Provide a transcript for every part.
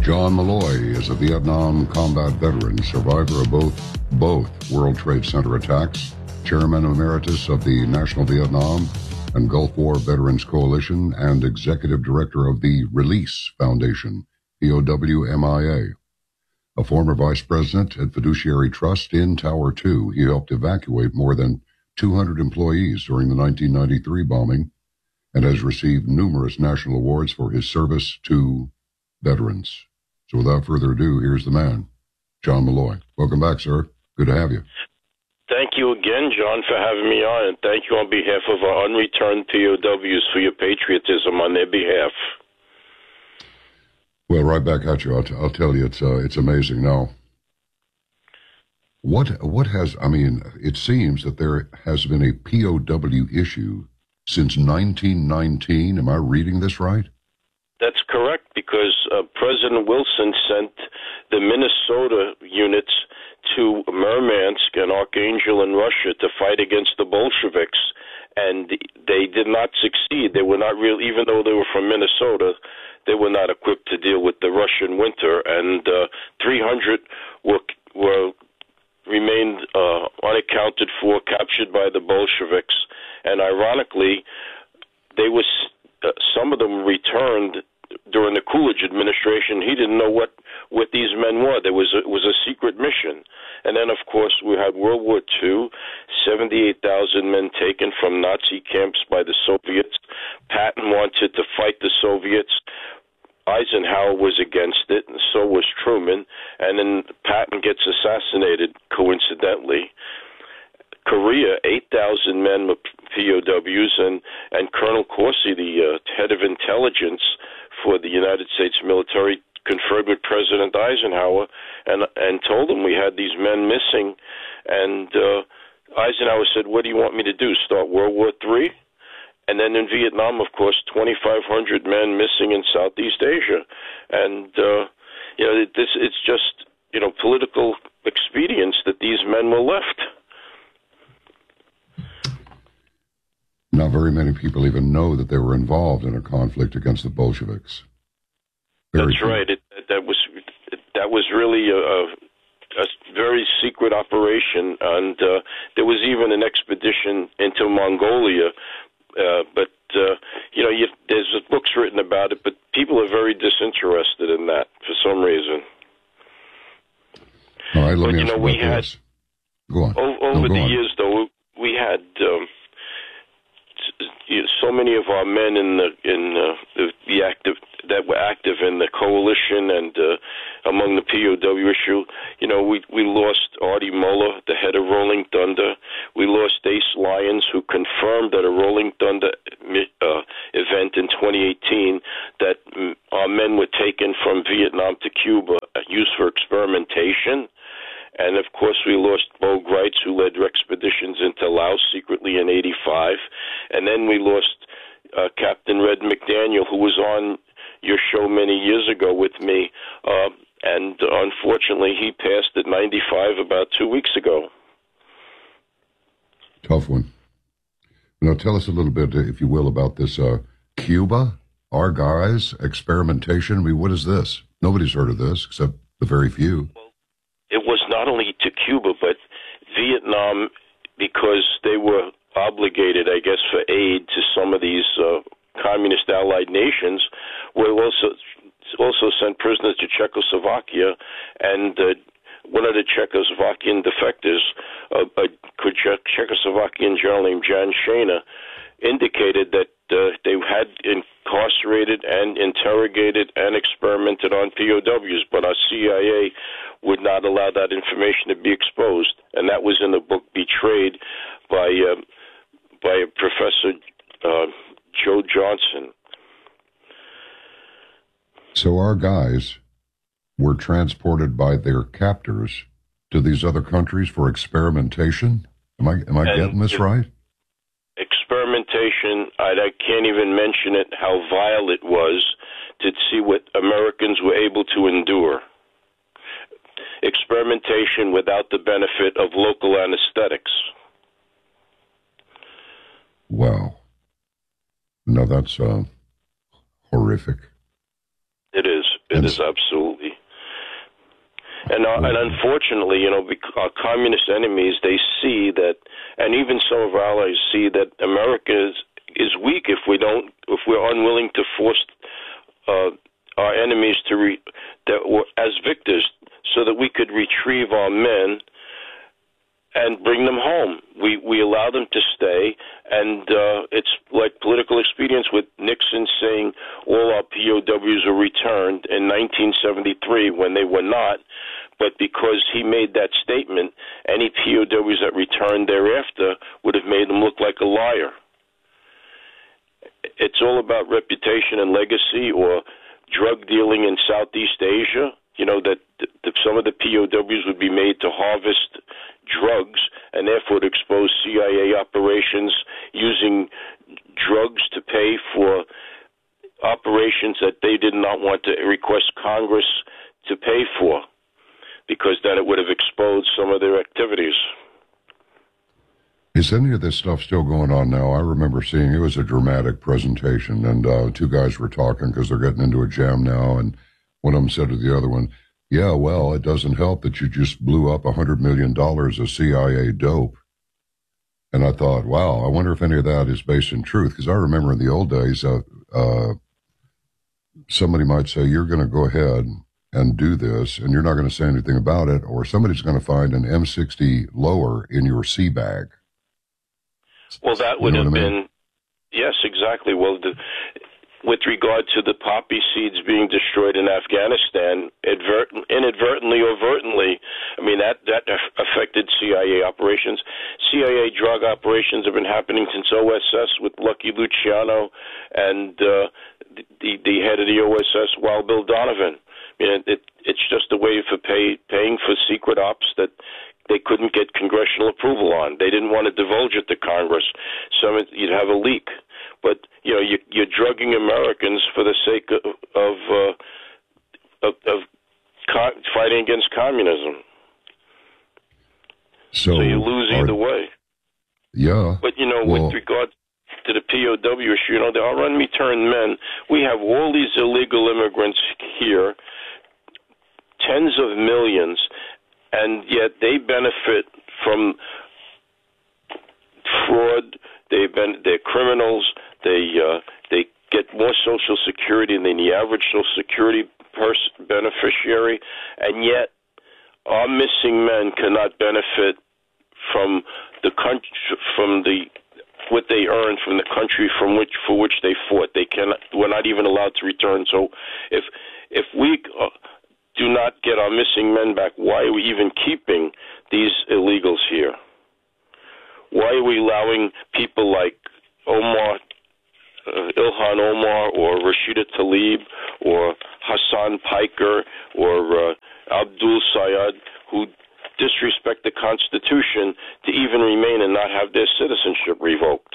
John Malloy is a Vietnam combat veteran, survivor of both World Trade Center attacks, Chairman Emeritus of the National Vietnam and Gulf War Veterans Coalition, and Executive Director of the Release Foundation, POWMIA. A former Vice President at Fiduciary Trust in Tower 2, he helped evacuate more than 200 employees during the 1993 bombing and has received numerous national awards for his service to veterans. So without further ado, here's the man, John Malloy. Welcome back, sir. Good to have you. Thank you again, John, for having me on, and thank you on behalf of our unreturned POWs for your patriotism on their behalf. Well, right back at you. I'll tell you, it's amazing. Now, what has, I mean, it seems that there has been a POW issue since 1919. Am I reading this right? That's correct, because President Wilson sent the Minnesota units to Murmansk and Archangel in Russia to fight against the Bolsheviks, and they did not succeed. They were not real, even though they were from Minnesota, they were not equipped to deal with the Russian winter, and 300 remained unaccounted for, captured by the Bolsheviks, and ironically, some of them returned during the Coolidge administration. He didn't know what these men were. It was a secret mission. And then, of course, we had World War II, 78,000 men taken from Nazi camps by the Soviets. Patton wanted to fight the Soviets. Eisenhower was against it, and so was Truman. And then Patton gets assassinated, coincidentally. Korea, 8,000 men were POWs, and Colonel Corsi, the head of intelligence for the United States military, conferred with President Eisenhower and told him we had these men missing. And Eisenhower said, "What do you want me to do, start World War III?" And then in Vietnam, of course, 2,500 men missing in Southeast Asia. And, it's just, political expedience that these men were left. Not very many people even know that they were involved in a conflict against the Bolsheviks. That's right. That was really a very secret operation, and there was even an expedition into Mongolia. But there's books written about it, but people are very disinterested in that for some reason. All right, let me ask you about this. Go on. Over the years, though, we had so many of our men that were active in the coalition and among the POW issue. We lost Artie Muller, the head of Rolling Thunder. We lost Ace Lyons, who confirmed at a Rolling Thunder event in 2018 that our men were taken from Vietnam to Cuba, used for experimentation. And, of course, we lost Bo Greitz, who led expeditions into Laos secretly in 1985. And then we lost Captain Red McDaniel, who was on your show many years ago with me. And, unfortunately, he passed at 95 about 2 weeks ago. Tough one. Now, tell us a little bit, if you will, about this Cuba, our guys, experimentation. I mean, what is this? Nobody's heard of this except the very few. It was not only to Cuba, but Vietnam, because they were obligated, I guess, for aid to some of these communist allied nations, were also sent prisoners to Czechoslovakia, and one of the Czechoslovakian defectors, a Czechoslovakian general named Jan Shana, indicated that they had incarcerated and interrogated and experimented on POWs, but our CIA would not allow that information to be exposed. And that was in the book Betrayed by Professor Joe Johnson. So our guys were transported by their captors to these other countries for experimentation? Am I getting this right? Experimentation, I can't even mention it, how vile it was to see what Americans were able to endure. Experimentation without the benefit of local anesthetics. Wow. No, that's horrific. It is. It is absolutely. And unfortunately, our communist enemies, they see that, and even some of our allies see that America is weak if we're unwilling to force our enemies as victors, so that we could retrieve our men and bring them home. We allow them to stay, and it's like political expedience with Nixon saying all our POWs were returned in 1973 when they were not, but because he made that statement, any POWs that returned thereafter would have made him look like a liar. It's all about reputation and legacy, or drug dealing in Southeast Asia, that some of the POWs would be made to harvest drugs and therefore to expose CIA operations using drugs to pay for operations that they did not want to request Congress to pay for, because then it would have exposed some of their activities. Is any of this stuff still going on now? I remember seeing it was a dramatic presentation, and two guys were talking because they're getting into a jam now, and one of them said to the other one, yeah, well, it doesn't help that you just blew up $100 million of CIA dope. And I thought, wow, I wonder if any of that is based in truth, because I remember in the old days, somebody might say, you're going to go ahead and do this, and you're not going to say anything about it, or somebody's going to find an M60 lower in your sea bag. Well, that would have been, yes, exactly. Well, with regard to the poppy seeds being destroyed in Afghanistan, inadvertently or overtly, that affected CIA operations. CIA drug operations have been happening since OSS with Lucky Luciano and the head of the OSS, Wild Bill Donovan. It's just a way for paying for secret ops that they couldn't get congressional approval on. They didn't want to divulge it to Congress. So you'd have a leak. But, you're drugging Americans for the sake of fighting against communism. So you lose either way. Yeah. But, with regard to the POW issue, our unreturned men, we have all these illegal immigrants here, tens of millions, and yet they benefit from fraud. They're criminals. They get more Social Security than the average Social Security beneficiary, and yet our missing men cannot benefit from the country, what they earned from the country for which they fought. We're not even allowed to return. So if we do not get our missing men back, why are we even keeping these illegals here? Why are we allowing people like Ilhan Omar or Rashida Tlaib or Hassan Piker or Abdul Sayed, who disrespect the Constitution, to even remain and not have their citizenship revoked?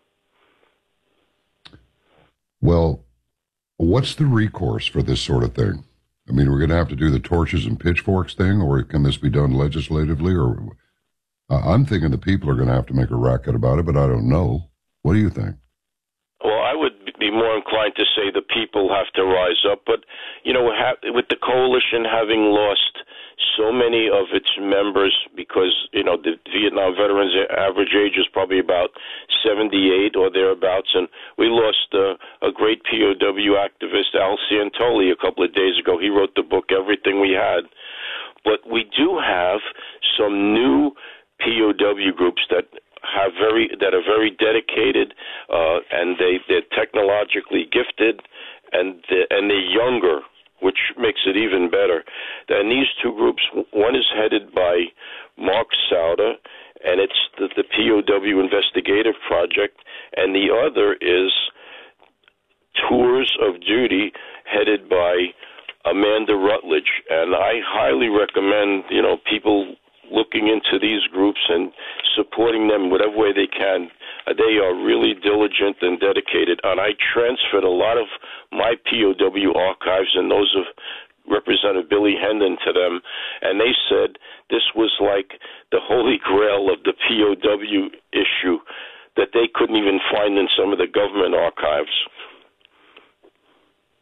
Well, what's the recourse for this sort of thing? We're going to have to do the torches and pitchforks thing, or can this be done legislatively? Or I'm thinking the people are going to have to make a racket about it, but I don't know. What do you think? Well, I would be more inclined to say the people have to rise up. But, with the coalition having lost so many of its members, because, the Vietnam veterans' average age is probably about 78 or thereabouts, and we lost a great POW activist, Al Santoli, a couple of days ago. He wrote the book, Everything We Had. But we do have some new POW groups that are very dedicated, and they're technologically gifted, and they're younger, which makes it even better. And these two groups, one is headed by Mark Sauder, and it's the POW Investigative Project, and the other is Tours of Duty, headed by Amanda Rutledge. And I highly recommend, people looking into these groups and supporting them whatever way they can. They are really diligent and dedicated, and I transferred a lot of my POW archives and those of Representative Billy Hendon to them, and they said this was like the holy grail of the POW issue that they couldn't even find in some of the government archives.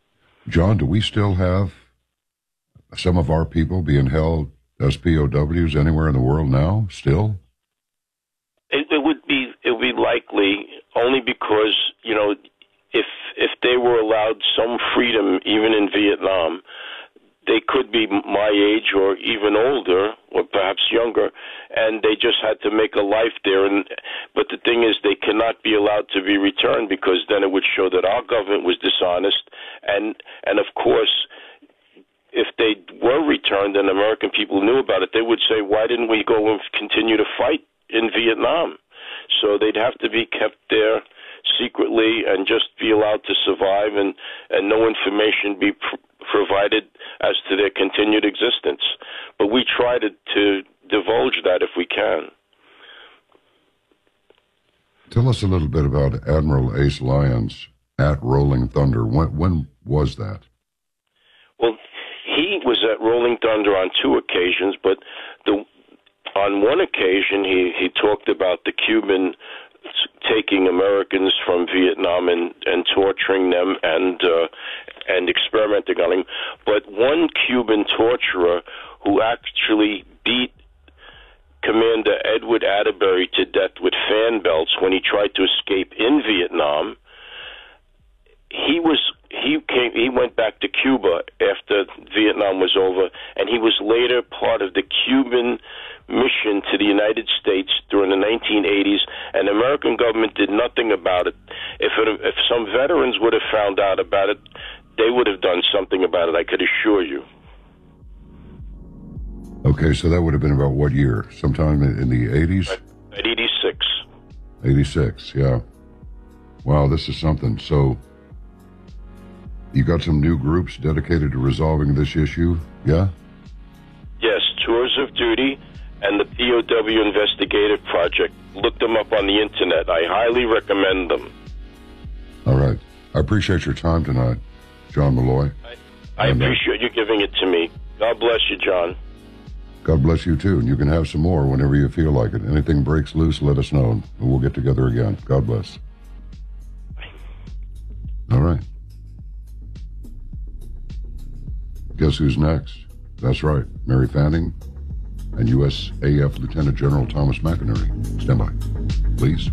John, do we still have some of our people being held as POWs anywhere in the world now, still? It would be likely, only because, if they were allowed some freedom, even in Vietnam, they could be my age or even older or perhaps younger, and they just had to make a life there. But the thing is, they cannot be allowed to be returned, because then it would show that our government was dishonest. And of course, if they were returned and American people knew about it, they would say, why didn't we go and continue to fight in Vietnam? So they'd have to be kept there secretly and just be allowed to survive, and no information be provided as to their continued existence. But we try to divulge that if we can. Tell us a little bit about Admiral Ace Lyons at Rolling Thunder. When was that? Well, he was at Rolling Thunder on 2 occasions, but on one occasion he talked about the Cuban taking Americans from Vietnam and torturing them and experimenting on them. But one Cuban torturer who actually beat Commander Edward Atterbury to death with fan belts when he tried to escape in Vietnam, he went back to Cuba after Vietnam was over, and he was later part of the Cuban mission to the United States during the 1980s, and the American government did nothing about it. If some veterans would have found out about it, they would have done something about it, I could assure you. Okay, so that would have been about what year? Sometime in the 80s? At 86. 86, yeah. Wow, this is something. So you got some new groups dedicated to resolving this issue, yeah? Yes, Tours of Duty and the POW Investigative Project. Look them up on the internet. I highly recommend them. All right. I appreciate your time tonight, John Malloy. I appreciate you giving it to me. God bless you, John. God bless you, too. And you can have some more whenever you feel like it. Anything breaks loose, let us know, and we'll get together again. God bless. All right. Guess who's next? That's right, Mary Fanning and USAF Lieutenant General Thomas McInerney. Stand by, please.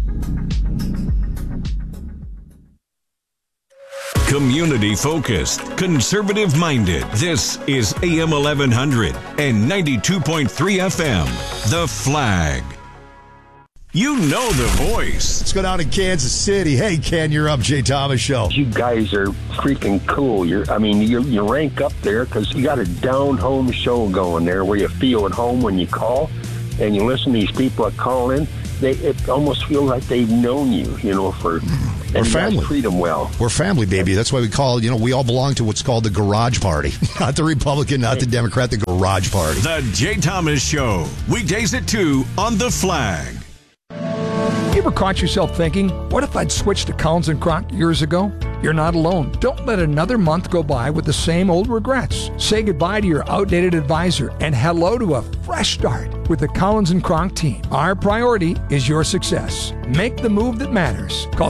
Community-focused, conservative-minded. This is AM 1100 and 92.3 FM, The Flag. You know the voice. Let's go down to Kansas City. Hey, Ken, you're up, Jay Thomas Show. You guys are freaking cool. You rank up there because you got a down-home show going there where you feel at home when you call and you listen to these people that call in. It almost feels like they've known you, for... We're and family. You guys treat them well. We're family, baby. That's why we call, we all belong to what's called the Garage Party. Not the Republican, not the Democrat, the Garage Party. The Jay Thomas Show. Weekdays at 2 on The Flag. You ever caught yourself thinking, what if I'd switched to Collins & Kronk years ago? You're not alone. Don't let another month go by with the same old regrets. Say goodbye to your outdated advisor and hello to a fresh start with the Collins & Kronk team. Our priority is your success. Make the move that matters. Call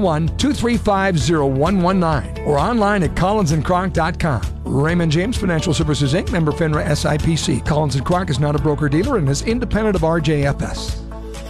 701-235-0119 or online at collinsandkronk.com. Raymond James Financial Services, Inc., member FINRA SIPC. Collins & Kronk is not a broker-dealer and is independent of RJFS.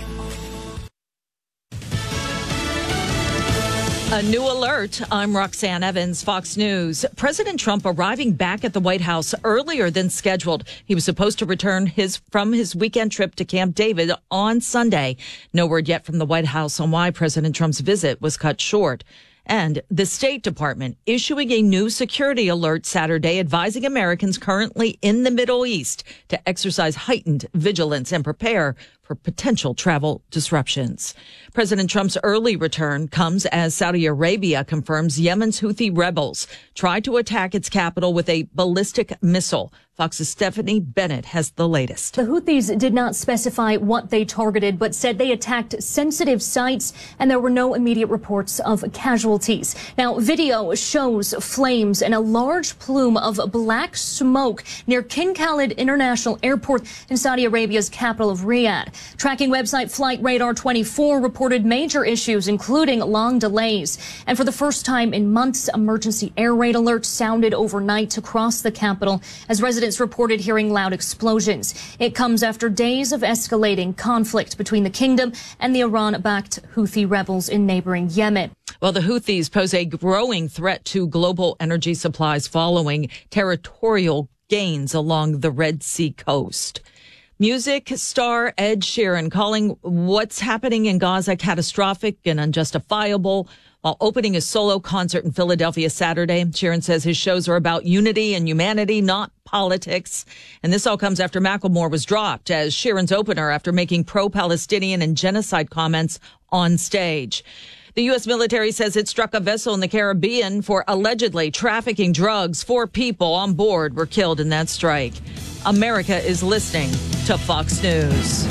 A new alert. I'm Roxanne Evans, Fox News. President Trump arriving back at the White House earlier than scheduled. He was supposed to return from his weekend trip to Camp David on Sunday. No word yet from the White House on why President Trump's visit was cut short. And the State Department issuing a new security alert Saturday advising Americans currently in the Middle East to exercise heightened vigilance and prepare for potential travel disruptions. President Trump's early return comes as Saudi Arabia confirms Yemen's Houthi rebels tried to attack its capital with a ballistic missile Fox's Stephanie Bennett has the latest. The Houthis did not specify what they targeted, but said they attacked sensitive sites, and there were no immediate reports of casualties. Now, video shows flames and a large plume of black smoke near King Khalid International Airport in Saudi Arabia's capital of Riyadh. Tracking website Flight Radar 24 reported major issues, including long delays. And for the first time in months, emergency air raid alerts sounded overnight across the capital as residents reported hearing loud explosions. It comes after days of escalating conflict between the kingdom and the Iran-backed Houthi rebels in neighboring Yemen. Well, the Houthis pose a growing threat to global energy supplies following territorial gains along the Red Sea coast. Music star Ed Sheeran calling what's happening in Gaza catastrophic and unjustifiable. While opening a solo concert in Philadelphia Saturday, Sheeran says his shows are about unity and humanity, not politics. And this all comes after Macklemore was dropped as Sheeran's opener after making pro-Palestinian and genocide comments on stage. The U.S. military says it struck a vessel in the Caribbean for allegedly trafficking drugs. 4 people on board were killed in that strike. America is listening to Fox News.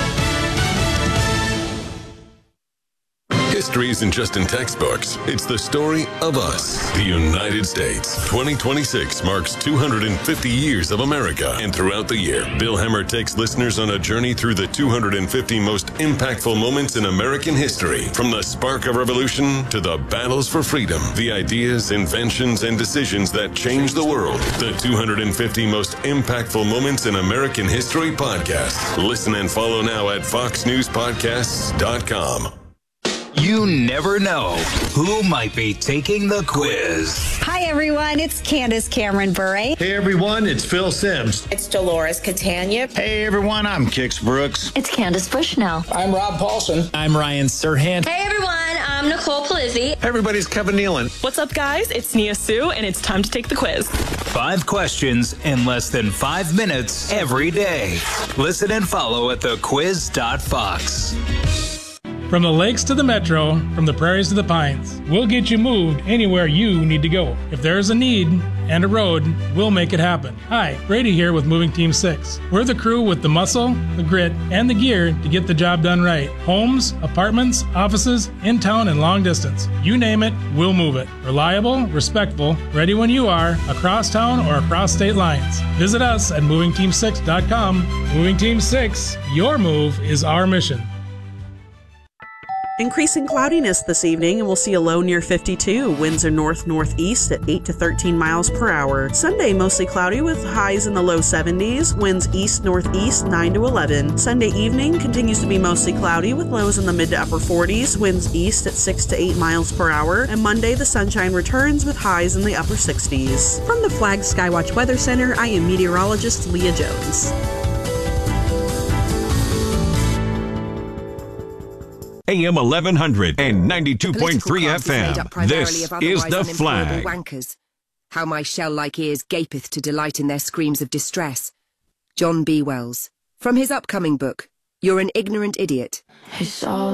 History isn't just in textbooks. It's the story of us, the United States. 2026 marks 250 years of America. And throughout the year, Bill Hemmer takes listeners on a journey through the 250 most impactful moments in American history. From the spark of revolution to the battles for freedom, the ideas, inventions, and decisions that changed the world. The 250 most impactful moments in American history podcast. Listen and follow now at foxnewspodcasts.com. You never know who might be taking the quiz. Hi, everyone. It's Candace Cameron Bure. Hey, everyone. It's Phil Sims. It's Dolores Catania. Hey, everyone. I'm Kix Brooks. It's Candace Bushnell. I'm Rob Paulson. I'm Ryan Serhant. Hey, everyone. I'm Nicole Polizzi. Hey, everybody's Kevin Nealon. What's up, guys? It's Nia Sue, and it's time to take the quiz. 5 questions in less than 5 minutes every day. Listen and follow at thequiz.fox. From the lakes to the metro, from the prairies to the pines, we'll get you moved anywhere you need to go. If there's a need and a road, we'll make it happen. Hi, Brady here with Moving Team 6. We're the crew with the muscle, the grit, and the gear to get the job done right. Homes, apartments, offices, in town and long distance. You name it, we'll move it. Reliable, respectful, ready when you are, across town or across state lines. Visit us at movingteam6.com. Moving Team 6, your move is our mission. Increasing cloudiness this evening, and we'll see a low near 52. Winds are north-northeast at 8 to 13 miles per hour. Sunday, mostly cloudy with highs in the low 70s. Winds east-northeast 9 to 11. Sunday evening continues to be mostly cloudy with lows in the mid to upper 40s. Winds east at 6 to 8 miles per hour. And Monday, the sunshine returns with highs in the upper 60s. From the Flag Skywatch Weather Center, I am meteorologist Leah Jones. AM 1100 and 92.3 FM. This is The Flag. Wankers. How my shell-like ears gapeth to delight in their screams of distress. John B. Wells. From his upcoming book, You're an Ignorant Idiot. It's all